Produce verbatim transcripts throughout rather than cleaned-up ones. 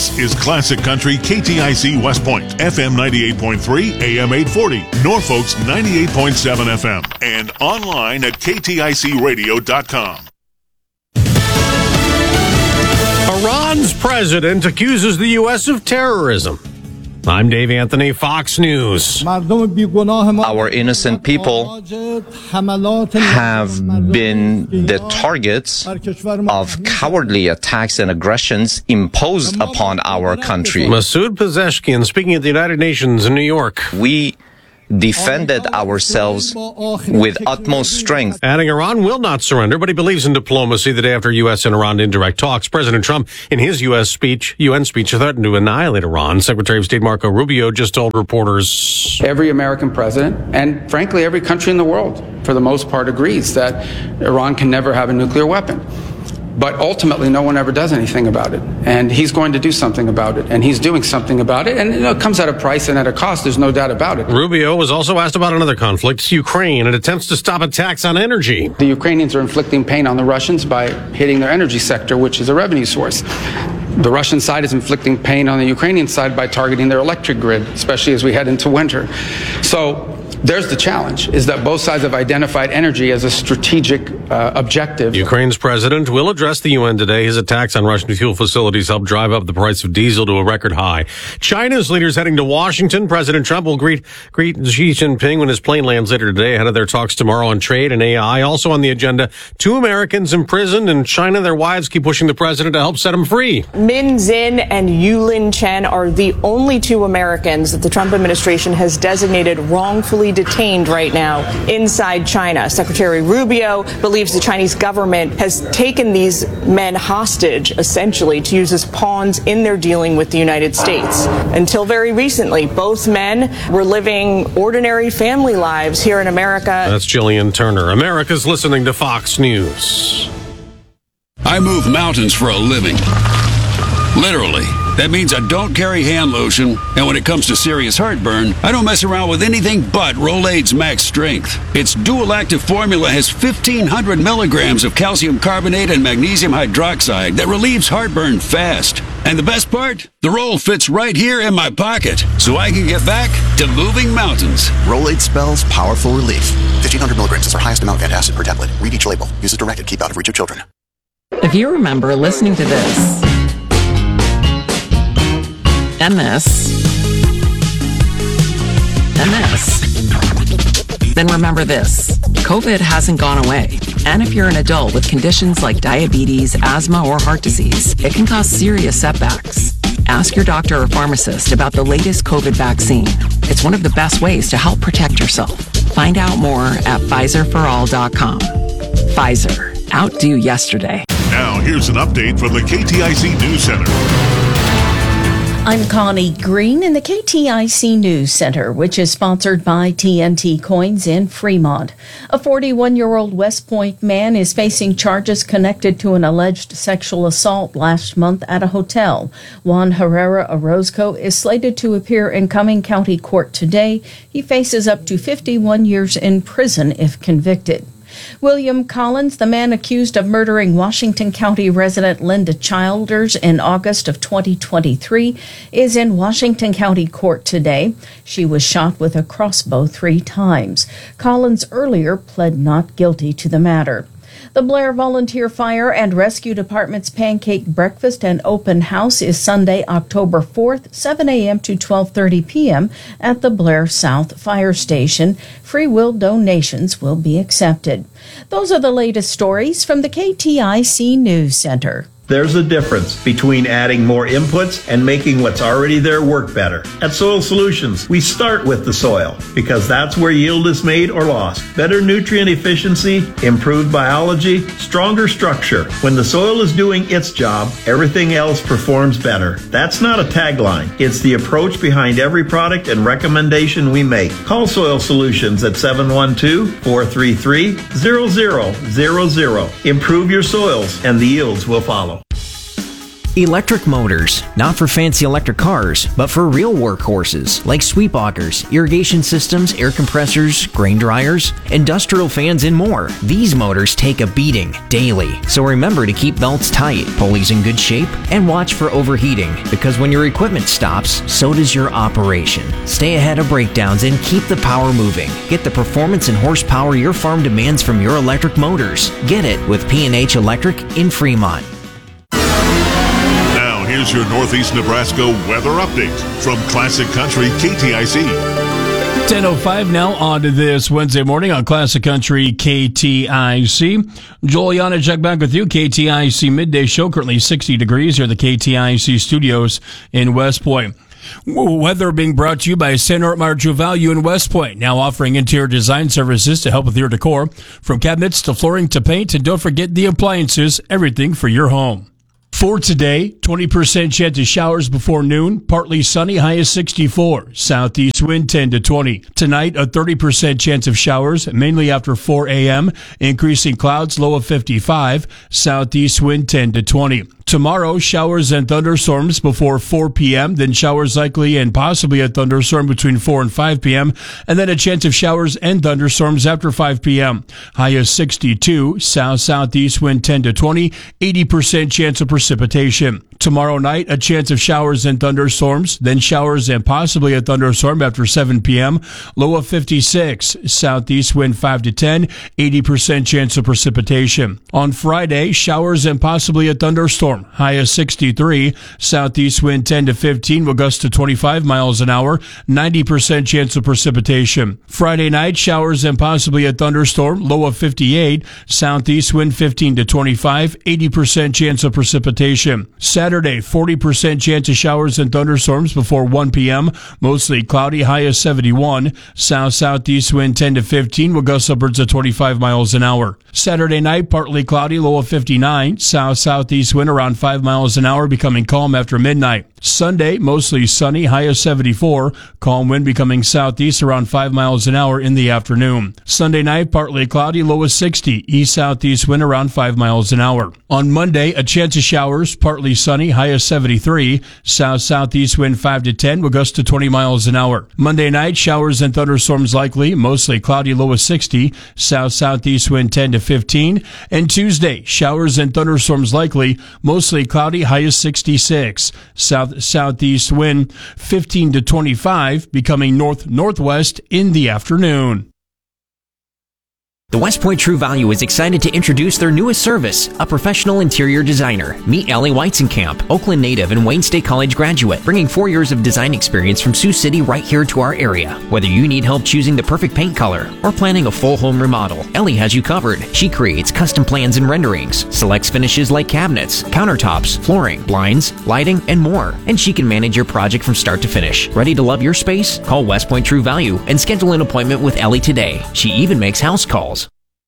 This is Classic Country K T I C West Point, F M ninety-eight point three, A M eight forty, Norfolk's ninety-eight point seven F M, and online at K T I C radio dot com. Iran's president accuses the U S of terrorism. I'm Dave Anthony, Fox News. Our innocent people have been the targets of cowardly attacks and aggressions imposed upon our country. Masoud Pezeshkian speaking at the United Nations in New York. We defended ourselves with utmost strength. Adding Iran will not surrender, but he believes in diplomacy. The day after U S and Iran indirect talks, President Trump, in his U S speech, U N speech, threatened to annihilate Iran. Secretary of State Marco Rubio just told reporters, every American president, and frankly every country in the world, for the most part, agrees that Iran can never have a nuclear weapon. But ultimately, no one ever does anything about it. And he's going to do something about it. And he's doing something about it. And you know, it comes at a price and at a cost. There's no doubt about it. Rubio was also asked about another conflict, Ukraine, and attempts to stop attacks on energy. The Ukrainians are inflicting pain on the Russians by hitting their energy sector, which is a revenue source. The Russian side is inflicting pain on the Ukrainian side by targeting their electric grid, especially as we head into winter. So there's the challenge, is that both sides have identified energy as a strategic uh, objective. Ukraine's president will address the U N today. His attacks on Russian fuel facilities helped drive up the price of diesel to a record high. China's leaders heading to Washington. President Trump will greet, greet Xi Jinping when his plane lands later today ahead of their talks tomorrow on trade and A I. Also on the agenda, two Americans imprisoned in China. Their wives keep pushing the president to help set them free. Min Zin and Yulin Chen are the only two Americans that the Trump administration has designated wrongfully detained right now inside China. Secretary Rubio believes the Chinese government has taken these men hostage, essentially, to use as pawns in their dealing with the United States. Until very recently, both men were living ordinary family lives here in America. That's Jillian Turner. America's listening to Fox News. I move mountains for a living. Literally. That means I don't carry hand lotion, and when it comes to serious heartburn, I don't mess around with anything but Rolaids Max Strength. Its dual-active formula has fifteen hundred milligrams of calcium carbonate and magnesium hydroxide that relieves heartburn fast. And the best part? The roll fits right here in my pocket, so I can get back to moving mountains. Rolaids spells powerful relief. fifteen hundred milligrams is our highest amount of antacid per tablet. Read each label. Use as directed. Keep out of reach of children. If you remember listening to this, and this, and this, then remember this. COVID hasn't gone away. And if you're an adult with conditions like diabetes, asthma, or heart disease, it can cause serious setbacks. Ask your doctor or pharmacist about the latest COVID vaccine. It's one of the best ways to help protect yourself. Find out more at Pfizer for all dot com. Pfizer, outdo yesterday. Now here's an update from the K T I C News Center. I'm Connie Green in the K T I C News Center, which is sponsored by T N T Coins in Fremont. A forty-one-year-old West Point man is facing charges connected to an alleged sexual assault last month at a hotel. Juan Herrera Orozco is slated to appear in Cumming County Court today. He faces up to fifty-one years in prison if convicted. William Collins, the man accused of murdering Washington County resident Linda Childers in August of twenty twenty-three, is in Washington County Court today. She was shot with a crossbow three times. Collins earlier pled not guilty to the matter. The Blair Volunteer Fire and Rescue Department's pancake breakfast and open house is Sunday, October fourth, seven a.m. to twelve thirty p.m. at the Blair South Fire Station. Free will donations will be accepted. Those are the latest stories from the K T I C News Center. There's a difference between adding more inputs and making what's already there work better. At Soil Solutions, we start with the soil because that's where yield is made or lost. Better nutrient efficiency, improved biology, stronger structure. When the soil is doing its job, everything else performs better. That's not a tagline. It's the approach behind every product and recommendation we make. Call Soil Solutions at seven one two, four three three, zero zero zero zero. Improve your soils and the yields will follow. Electric motors, not for fancy electric cars, but for real workhorses like sweep augers, irrigation systems, air compressors, grain dryers, industrial fans, and more. These motors take a beating daily, so remember to keep belts tight, pulleys in good shape, and watch for overheating, because when your equipment stops, so does your operation. Stay ahead of breakdowns and keep the power moving. Get the performance and horsepower your farm demands from your electric motors. Get it with P and H Electric in Fremont. Now, here's your Northeast Nebraska weather update from Classic Country K T I C. ten oh five now on to this Wednesday morning on Classic Country K T I C. Joel Janacek back with you. K T I C Midday Show, currently sixty degrees here at the K T I C studios in West Point. Weather being brought to you by Sanort Marju Value in West Point, now offering interior design services to help with your decor, from cabinets to flooring to paint, and don't forget the appliances, everything for your home. For today, twenty percent chance of showers before noon, partly sunny, high of sixty-four. Southeast wind ten to twenty. Tonight, a thirty percent chance of showers, mainly after four a.m. Increasing clouds, low of fifty-five. Southeast wind ten to twenty. Tomorrow, showers and thunderstorms before four p.m., then showers likely and possibly a thunderstorm between four and five p.m., and then a chance of showers and thunderstorms after five p.m. High of sixty-two, south-southeast wind ten to twenty, eighty percent chance of precipitation. Tomorrow night, a chance of showers and thunderstorms, then showers and possibly a thunderstorm after seven p.m., low of fifty-six, southeast wind five to ten, eighty percent chance of precipitation. On Friday, showers and possibly a thunderstorm, high of sixty-three, southeast wind ten to fifteen, will gust to twenty-five miles an hour, ninety percent chance of precipitation. Friday night, showers and possibly a thunderstorm, low of fifty-eight, southeast wind fifteen to twenty-five, eighty percent chance of precipitation. Saturday, forty percent chance of showers and thunderstorms before one p.m., mostly cloudy, high of seventy-one, south-southeast wind ten to fifteen, will gust upwards of twenty-five miles an hour. Saturday night, partly cloudy, low of fifty-nine, south-southeast wind around five miles an hour, becoming calm after midnight. Sunday, mostly sunny, high of seventy-four, calm wind becoming southeast around five miles an hour in the afternoon. Sunday night, partly cloudy, low of sixty, east-southeast wind around five miles an hour. On Monday, a chance of showers, partly sunny, high of seventy-three, south-southeast wind five to ten, will gust to twenty miles an hour. Monday night, showers and thunderstorms likely, mostly cloudy, low of sixty, south-southeast wind ten to fifteen. And Tuesday, showers and thunderstorms likely, mostly cloudy, high of sixty-six, south southeast wind fifteen to twenty-five, becoming north-northwest in the afternoon. The West Point True Value is excited to introduce their newest service, a professional interior designer. Meet Allie Weizenkamp, Oakland native and Wayne State College graduate, bringing four years of design experience from Sioux City right here to our area. Whether you need help choosing the perfect paint color or planning a full home remodel, Ellie has you covered. She creates custom plans and renderings, selects finishes like cabinets, countertops, flooring, blinds, lighting, and more. And she can manage your project from start to finish. Ready to love your space? Call West Point True Value and schedule an appointment with Ellie today. She even makes house calls.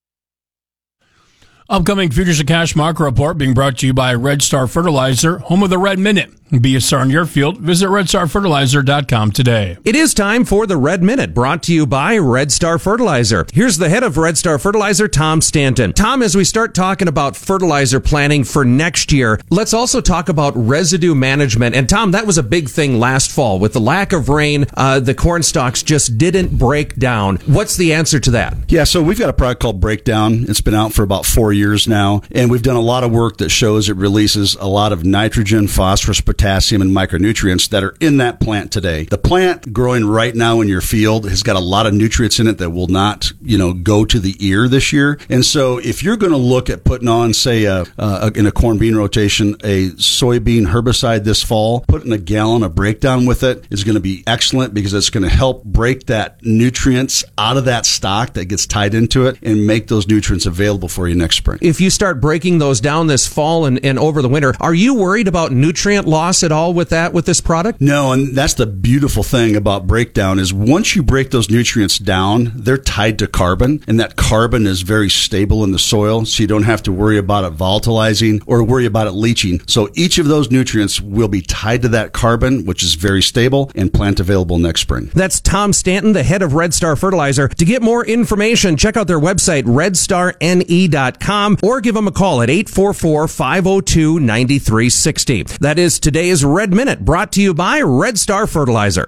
Upcoming Futures of Cash Market Report being brought to you by Red Star Fertilizer, home of the Red Minute. Be a star in your field. Visit red star fertilizer dot com today. It is time for the Red Minute, brought to you by Red Star Fertilizer. Here's the head of Red Star Fertilizer, Tom Stanton. Tom, as we start talking about fertilizer planning for next year, let's also talk about residue management. And Tom, that was a big thing last fall. With the lack of rain, uh, the corn stalks just didn't break down. What's the answer to that? Yeah, so we've got a product called Breakdown. It's been out for about four years now, and we've done a lot of work that shows it releases a lot of nitrogen, phosphorus, potassium, and micronutrients that are in that plant today. The plant growing right now in your field has got a lot of nutrients in it that will not, you know, go to the ear this year. And so if you're going to look at putting on, say, a, a, in a corn bean rotation, a soybean herbicide this fall, putting a gallon of Breakdown with it is going to be excellent, because it's going to help break that nutrients out of that stock that gets tied into it and make those nutrients available for you next spring. If you start breaking those down this fall and, and over the winter, are you worried about nutrient loss loss at all with that, with this product? No, and that's the beautiful thing about breakdown is once you break those nutrients down, they're tied to carbon, and that carbon is very stable in the soil, so you don't have to worry about it volatilizing or worry about it leaching. So each of those nutrients will be tied to that carbon, which is very stable and plant available next spring. That's Tom Stanton, the head of Red Star Fertilizer. To get more information, check out their website, red star n e dot com, or give them a call at eight four four, five oh two, nine three six oh. That is today's Red Minute, brought to you by Red Star Fertilizer.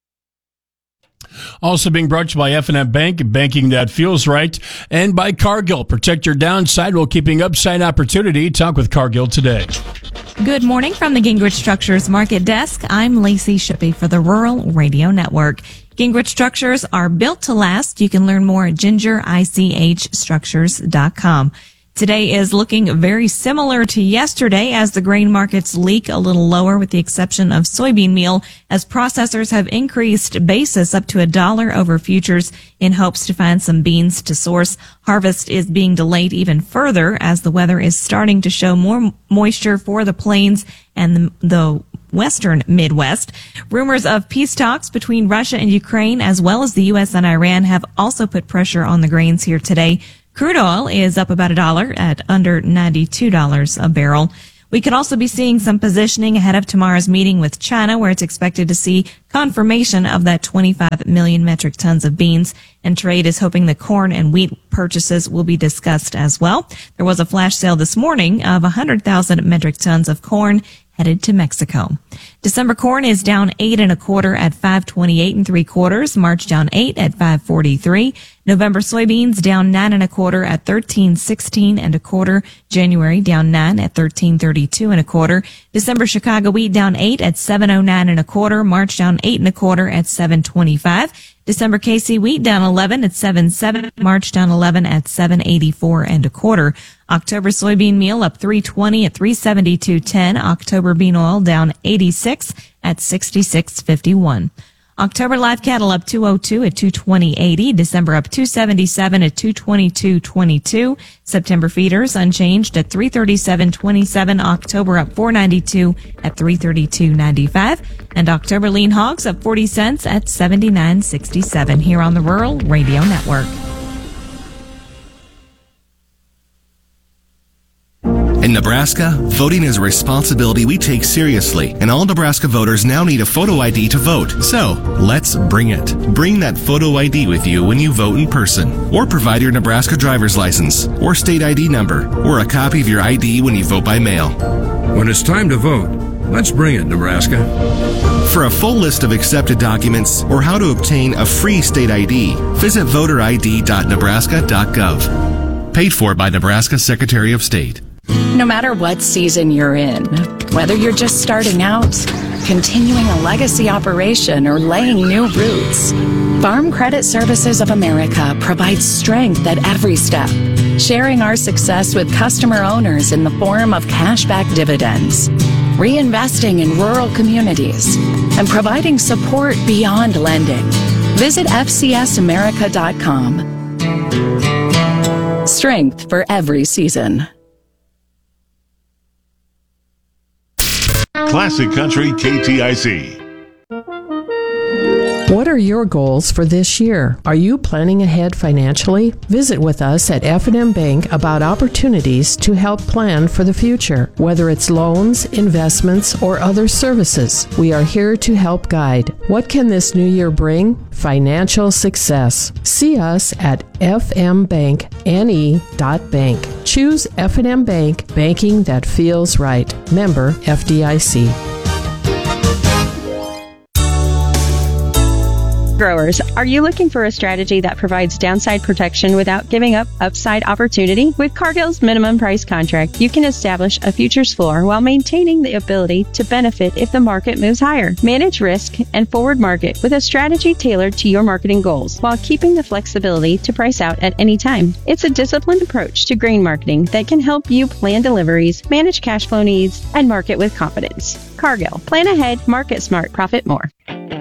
Also being brought to you by F and M Bank, banking that feels right, and by Cargill. Protect your downside while keeping upside opportunity. Talk with Cargill today. Good morning from the Gingrich Structures Market Desk. I'm Lacey Shippey for the Rural Radio Network. Gingrich Structures are built to last. You can learn more at ginger ich structures dot com. Today is looking very similar to yesterday as the grain markets leak a little lower with the exception of soybean meal as processors have increased basis up to a dollar over futures in hopes to find some beans to source. Harvest is being delayed even further as the weather is starting to show more moisture for the plains and the, the western Midwest. Rumors of peace talks between Russia and Ukraine as well as the U S and Iran have also put pressure on the grains here today. Crude oil is up about a dollar at under ninety-two dollars a barrel. We could also be seeing some positioning ahead of tomorrow's meeting with China, where it's expected to see confirmation of that twenty-five million metric tons of beans. And trade is hoping the corn and wheat purchases will be discussed as well. There was a flash sale this morning of one hundred thousand metric tons of corn headed to Mexico. December corn is down eight and a quarter at five twenty-eight and three quarters. March down eight at five forty-three. November soybeans down nine and a quarter at thirteen sixteen and a quarter. January down nine at thirteen thirty-two and a quarter. December Chicago wheat down eight at seven oh nine and a quarter. March down eight and a quarter at seven twenty-five. December K C wheat down eleven at seven seven. March down eleven at seven eighty-four and a quarter. October soybean meal up three twenty at three seventy-two ten. October bean oil down eighty-six at sixty-six fifty-one. October live cattle up two oh two at two twenty eighty. December up two seventy-seven at two twenty-two twenty-two. September feeders unchanged at three thirty-seven twenty-seven. October up four ninety-two at three thirty-two ninety-five. And October lean hogs up forty cents at seventy-nine sixty-seven here on the Rural Radio Network. In Nebraska, voting is a responsibility we take seriously, and all Nebraska voters now need a photo I D to vote. So, let's bring it. Bring that photo I D with you when you vote in person, or provide your Nebraska driver's license, or state I D number, or a copy of your I D when you vote by mail. When it's time to vote, let's bring it, Nebraska. For a full list of accepted documents or how to obtain a free state I D, visit voter I D dot nebraska dot gov. Paid for by Nebraska Secretary of State. No matter what season you're in, whether you're just starting out, continuing a legacy operation, or laying new roots, Farm Credit Services of America provides strength at every step, sharing our success with customer owners in the form of cashback dividends, reinvesting in rural communities, and providing support beyond lending. Visit f c s america dot com. Strength for every season. Classic Country K T I C. What are your goals for this year? Are you planning ahead financially? Visit with us at F and M Bank about opportunities to help plan for the future, whether it's loans, investments, or other services. We are here to help guide. What can this new year bring? Financial success. See us at f m bank n e dot bank. Choose F and M Bank, banking that feels right. Member F D I C. Growers, are you looking for a strategy that provides downside protection without giving up upside opportunity? With Cargill's minimum price contract, you can establish a futures floor while maintaining the ability to benefit if the market moves higher. Manage risk and forward market with a strategy tailored to your marketing goals while keeping the flexibility to price out at any time. It's a disciplined approach to grain marketing that can help you plan deliveries, manage cash flow needs, and market with confidence. Cargill. Plan ahead, market smart, profit more.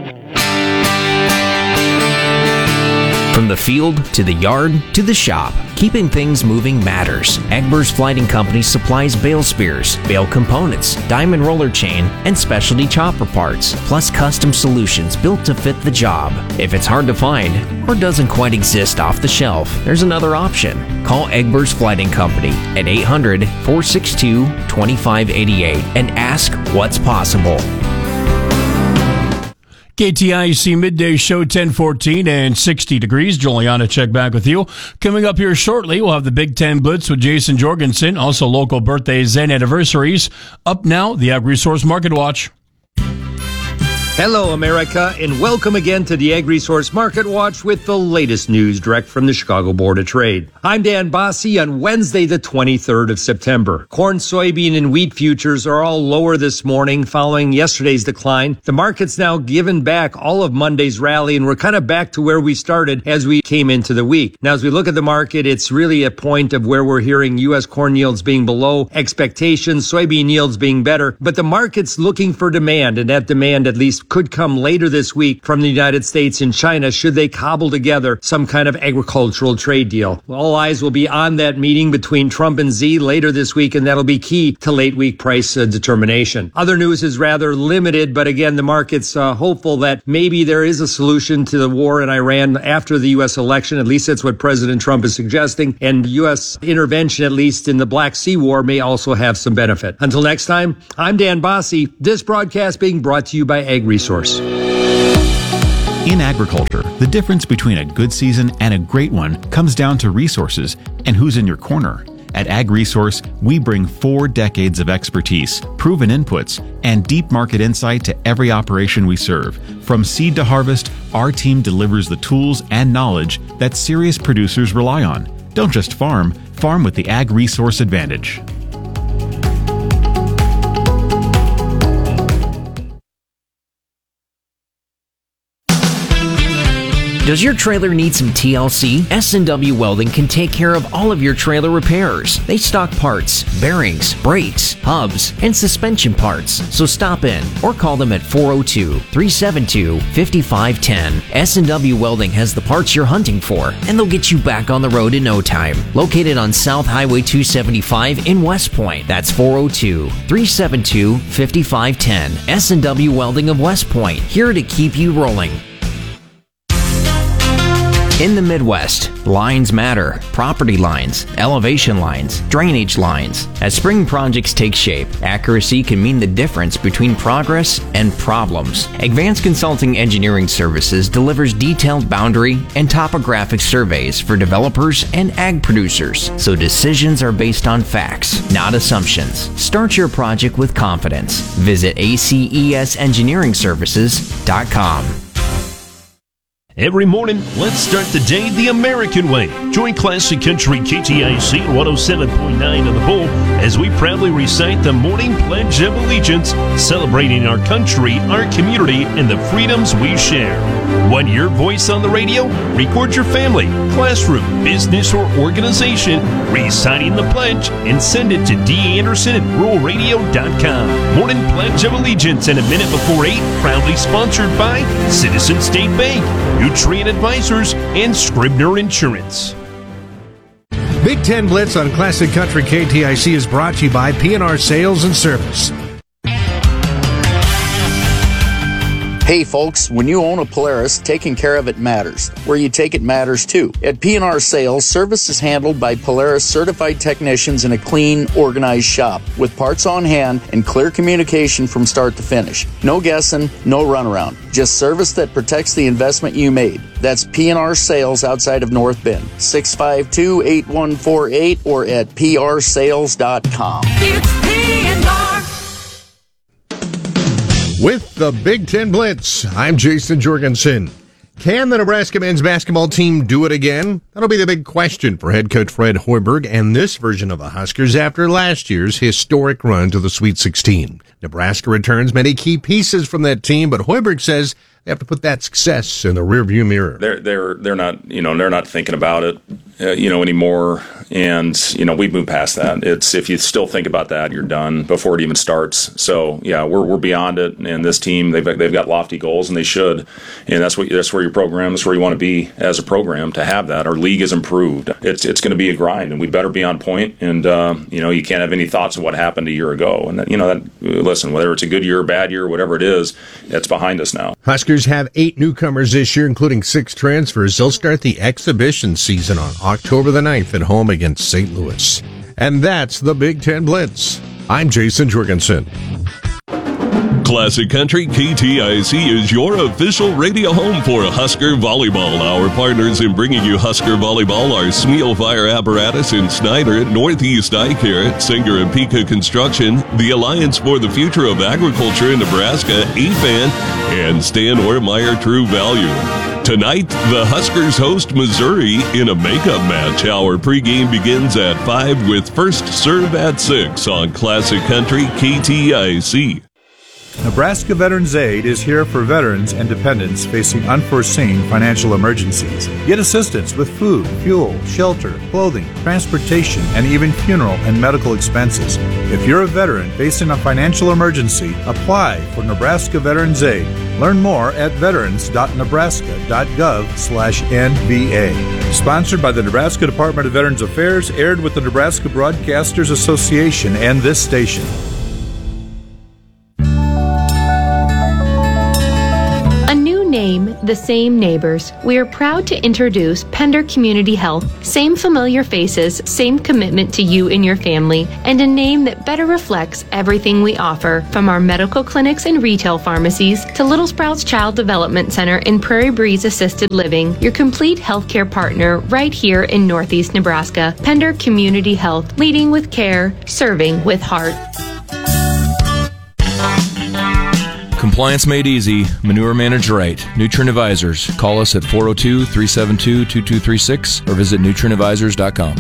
From the field to the yard to the shop, Keeping things moving matters. Egbers Flighting Company supplies bale spears, bale components, diamond roller chain, and specialty chopper parts, plus custom solutions built to fit the job. If it's hard to find or doesn't quite exist off the shelf, there's another option. Call Egbers Flighting Company at eight hundred, four six two, two five eight eight and ask what's possible. K T I C Midday Show, ten fourteen and sixty degrees. Juliana, check back with you. Coming up here shortly, we'll have the Big Ten Blitz with Jason Jorgensen. Also, local birthdays and anniversaries. Up now, the Ag Resource Market Watch. Hello, America, and welcome again to the Ag Resource Market Watch with the latest news direct from the Chicago Board of Trade. I'm Dan Bosse on Wednesday, the twenty-third of September. Corn, soybean, and wheat futures are all lower this morning following yesterday's decline. The market's now given back all of Monday's rally, and we're kind of back to where we started as we came into the week. Now, as we look at the market, it's really a point of where we're hearing U S corn yields being below expectations, soybean yields being better, but the market's looking for demand, and that demand at least could come later this week from the United States and China should they cobble together some kind of agricultural trade deal. All eyes will be on that meeting between Trump and Xi later this week, and that'll be key to late week price uh, determination. Other news is rather limited, but again, the market's uh, hopeful that maybe there is a solution to the war in Iran after the U S election. At least that's what President Trump is suggesting, and U S intervention, at least in the Black Sea War, may also have some benefit. Until next time, I'm Dan Bosse. This broadcast being brought to you by Ag Resource. In agriculture, the difference between a good season and a great one comes down to resources and who's in your corner. At Ag Resource, we bring four decades of expertise, proven inputs, and deep market insight to every operation we serve. From seed to harvest, our team delivers the tools and knowledge that serious producers rely on. Don't just farm, farm with the Ag Resource advantage. Does your trailer need some T L C? S and W Welding can take care of all of your trailer repairs. They stock parts, bearings, brakes, hubs, and suspension parts. So stop in or call them at four oh two, three seven two, five five one zero. S and W Welding has the parts you're hunting for, and they'll get you back on the road in no time. Located on South Highway two seventy-five in West Point. That's four oh two, three seven two, five five one zero. S and W Welding of West Point, here to keep you rolling. In the Midwest, lines matter. Property lines, elevation lines, drainage lines. As spring projects take shape, accuracy can mean the difference between progress and problems. Advanced Consulting Engineering Services delivers detailed boundary and topographic surveys for developers and ag producers, so decisions are based on facts, not assumptions. Start your project with confidence. Visit A C E S engineering services dot com. Every morning, let's start the day the American way. Join Classic Country K T I C one oh seven point nine on the Bull as we proudly recite the morning Pledge of Allegiance, celebrating our country, our community, and the freedoms we share. Want your voice on the radio? Record your family, classroom, business, or organization reciting the pledge and send it to D. Anderson at rural radio dot com. Morning Pledge of Allegiance and a minute before eight, proudly sponsored by Citizen State Bank, Nutrient Advisors, and Scribner Insurance. Big Ten Blitz on Classic Country K T I C is brought to you by P and R Sales and Service. Hey folks, when you own a Polaris, taking care of it matters. Where you take it matters too. At P and R Sales, service is handled by Polaris certified technicians in a clean, organized shop with parts on hand and clear communication from start to finish. No guessing, no runaround. Just service that protects the investment you made. That's P and R Sales outside of North Bend. six five two, eight one four eight or at P R sales dot com. It's P and R. With the Big Ten Blitz, I'm Jason Jorgensen. Can the Nebraska men's basketball team do it again? That'll be the big question for head coach Fred Hoiberg and this version of the Huskers after last year's historic run to the Sweet sixteen. Nebraska returns many key pieces from that team, but Hoiberg says they have to put that success in the rearview mirror. They're they're they're not you know they're not thinking about it uh, you know anymore, and you know we've moved past that. It's if you still think about that, you're done before it even starts. So yeah, we're we're beyond it, and this team they've they've got lofty goals, and they should, and that's what that's where your program that's where you want to be as a program to have that. Our league is improved. It's it's going to be a grind, and we better be on point. And uh, you know you can't have any thoughts of what happened a year ago. And that, you know that listen, whether it's a good year or bad year, whatever it is, it's behind us now. Huskers have eight newcomers this year, including six transfers. They'll start the exhibition season on October the ninth at home against Saint Louis. And that's the Big Ten Blitz. I'm Jason Jorgensen. Classic Country K T I C is your official radio home for Husker Volleyball. Our partners in bringing you Husker Volleyball are Smeal Fire Apparatus in Snyder, Northeast Eye Care, Singer and Pika Construction, the Alliance for the Future of Agriculture in Nebraska, A F A N, and Stan Ormeyer True Value. Tonight, the Huskers host Missouri in a makeup match. Our pregame begins at five with first serve at six on Classic Country K T I C. Nebraska Veterans Aid is here for veterans and dependents facing unforeseen financial emergencies. Get assistance with food, fuel, shelter, clothing, transportation, and even funeral and medical expenses. If you're a veteran facing a financial emergency, apply for Nebraska Veterans Aid. Learn more at veterans.nebraska.gov slash NVA. Sponsored by the Nebraska Department of Veterans Affairs, aired with the Nebraska Broadcasters Association and this station. Name, the same neighbors. We are proud to introduce Pender Community Health. Same familiar faces, same commitment to you and your family, and a name that better reflects everything we offer, from our medical clinics and retail pharmacies to Little Sprouts Child Development Center and Prairie Breeze Assisted Living. Your complete healthcare partner right here in Northeast Nebraska. Pender Community Health, leading with care, serving with heart. Compliance made easy, manure managed right. Nutrient Advisors. Call us at four oh two, three seven two, two two three six or visit nutrient advisors dot com.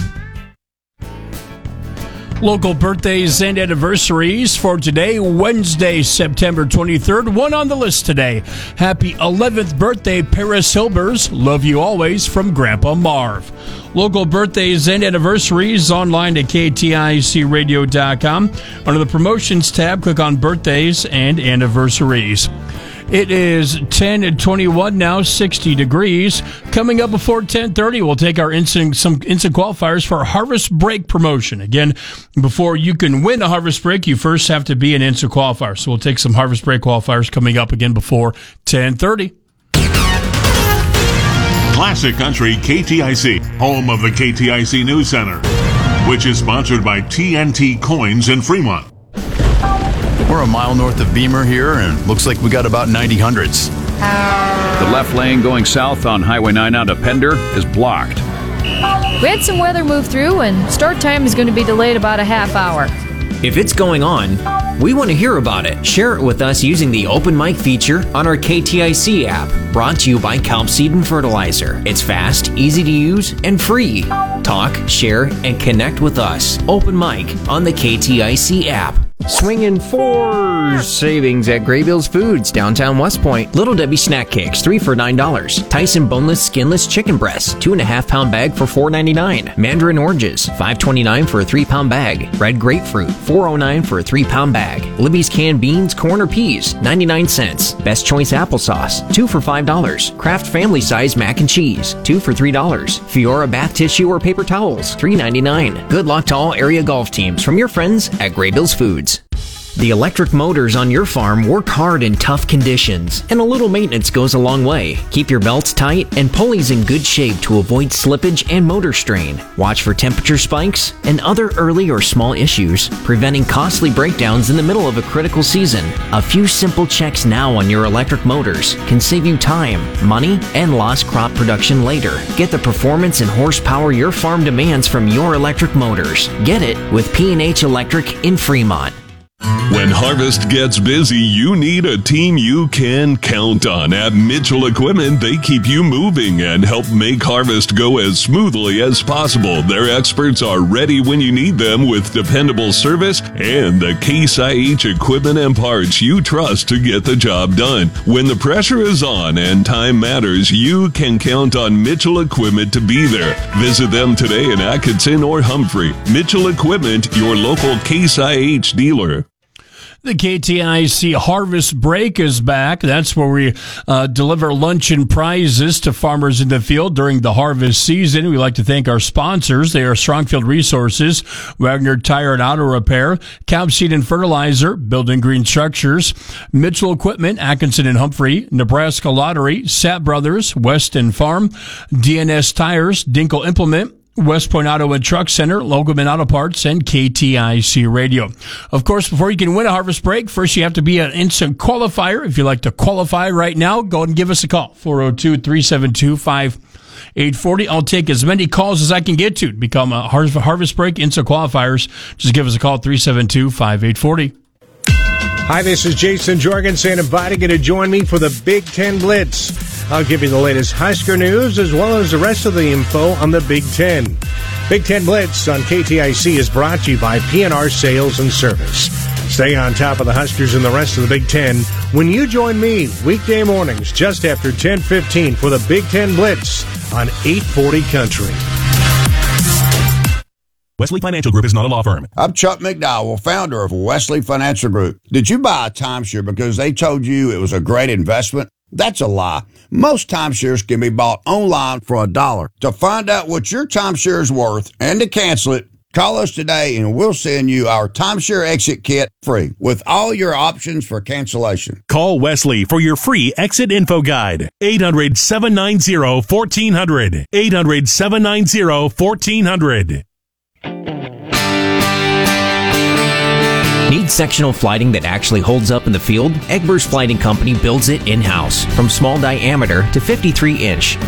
Local birthdays and anniversaries for today, Wednesday, September twenty-third. One on the list today. Happy eleventh birthday, Paris Hilbers. Love you always, from Grandpa Marv. Local birthdays and anniversaries online at K T I C radio dot com. Under the promotions tab, click on birthdays and anniversaries. It is ten twenty-one now, sixty degrees. Coming up before ten thirty, we'll take our instant, some instant qualifiers for a Harvest Break promotion. Again, before you can win a Harvest Break, you first have to be an instant qualifier. So we'll take some Harvest Break qualifiers coming up again before ten thirty. Classic Country K T I C, home of the K T I C News Center, which is sponsored by T N T Coins in Fremont. We're a mile north of Beamer here, and looks like we got about ninety hundreds. The left lane going south on Highway nine out of Pender is blocked. We had some weather move through, and start time is going to be delayed about a half hour. If it's going on, we want to hear about it. Share it with us using the Open Mic feature on our K T I C app, brought to you by Kelp Seed and Fertilizer. It's fast, easy to use, and free. Talk, share, and connect with us. Open Mic on the K T I C app. Swinging four savings at Graybills Foods, downtown West Point. Little Debbie snack cakes, three for nine dollars. Tyson boneless, skinless chicken breasts, two and a half pound bag for four ninety-nine. Mandarin oranges, five twenty-nine for a three pound bag. Red grapefruit, four oh nine for a three pound bag. Libby's canned beans, corn or peas, ninety-nine cents. Best choice applesauce, two for five dollars. Kraft family size mac and cheese, two for three dollars. Fiora bath tissue or paper towels, three ninety-nine. Good luck to all area golf teams from your friends at Graybills Foods. The electric motors on your farm work hard in tough conditions, and a little maintenance goes a long way. Keep your belts tight and pulleys in good shape to avoid slippage and motor strain. Watch for temperature spikes and other early or small issues, preventing costly breakdowns in the middle of a critical season. A few simple checks now on your electric motors can save you time, money, and lost crop production later. Get the performance and horsepower your farm demands from your electric motors. Get it with P and H Electric in Fremont. When harvest gets busy, you need a team you can count on. At Mitchell Equipment, they keep you moving and help make harvest go as smoothly as possible. Their experts are ready when you need them with dependable service and the Case I H equipment and parts you trust to get the job done. When the pressure is on and time matters, you can count on Mitchell Equipment to be there. Visit them today in Atkinson or Humphrey. Mitchell Equipment, your local Case I H dealer. The K T I C Harvest Break is back. That's where we uh, deliver lunch and prizes to farmers in the field during the harvest season. We like to thank our sponsors. They are Strongfield Resources, Wagner Tire and Auto Repair, Cow Seed and Fertilizer, Building Green Structures, Mitchell Equipment, Atkinson and Humphrey, Nebraska Lottery, Sapp Brothers, Weston Farm, D N S Tires, Dinkle Implement, West Point Auto and Truck Center, Logoman Auto Parts, and K T I C Radio. Of course, before you can win a Harvest Break, first you have to be an instant qualifier. If you'd like to qualify right now, go ahead and give us a call, four oh two, three seven two, five eight four oh. I'll take as many calls as I can get to become a Harvest Break instant qualifiers. Just give us a call, three seven two, five eight four oh. Hi, this is Jason Jorgensen inviting you to join me for the Big Ten Blitz. I'll give you the latest Husker news as well as the rest of the info on the Big Ten. Big Ten Blitz on K T I C is brought to you by P and R Sales and Service. Stay on top of the Huskers and the rest of the Big Ten when you join me weekday mornings just after ten fifteen for the Big Ten Blitz on eight forty Country. Wesley Financial Group is not a law firm. I'm Chuck McDowell, founder of Wesley Financial Group. Did you buy a timeshare because they told you it was a great investment? That's a lie. Most timeshares can be bought online for a dollar. To find out what your timeshare is worth and to cancel it, call us today and we'll send you our timeshare exit kit free with all your options for cancellation. Call Wesley for your free exit info guide. eight hundred, seven nine zero, one four zero zero. eight hundred, seven nine zero, one four zero zero. Need sectional flighting that actually holds up in the field? Egbers Flighting Company builds it in-house. From small diameter to fifty-three inch.